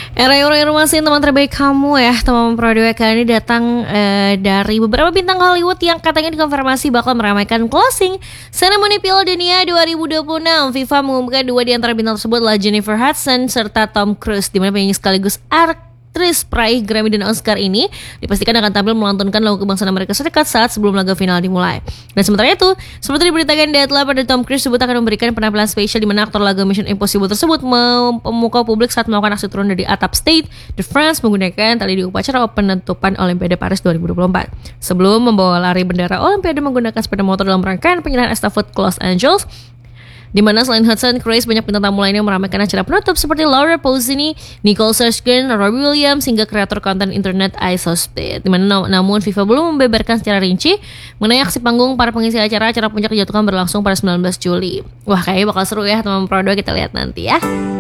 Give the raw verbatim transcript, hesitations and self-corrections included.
Era Euro Informasi teman terbaik kamu ya. Teman Prodewek kali ini datang eh, dari beberapa bintang Hollywood yang katanya dikonfirmasi bakal meramaikan closing seremoni Piala Dunia dua ribu dua puluh enam. FIFA mengumumkan dua di antara bintang tersebut adalah Jennifer Hudson serta Tom Cruise, di mana penyanyi sekaligus aktris peraih Grammy dan Oscar ini dipastikan akan tampil melantunkan lagu kebangsaan Amerika Serikat saat sebelum laga final dimulai. Dan sementara itu, seperti diberitakan Deadline pada Tom Cruise disebut akan memberikan penampilan spesial di mana aktor lagu Mission Impossible tersebut memukau publik saat melakukan aksi turun dari atap Stade de France menggunakan tali di upacara penutupan Olimpiade Paris dua ribu dua puluh empat. Sebelum membawa lari bendera Olimpiade menggunakan sepeda motor dalam rangkaian penyerahan estafet ke Los Angeles, di mana selain Hudson, Cruise banyak bintang tamu lainnya meramaikan acara penutup seperti Laura Pausini, Nicole Scherzinger, Robbie Williams hingga kreator konten internet iSosped. Di mana namun FIFA belum membeberkan secara rinci mengenai aksi panggung para pengisi acara. Acara puncak dijadwalkan berlangsung pada sembilan belas Juli. Wah, kayaknya bakal seru ya teman Prodo, kita lihat nanti ya.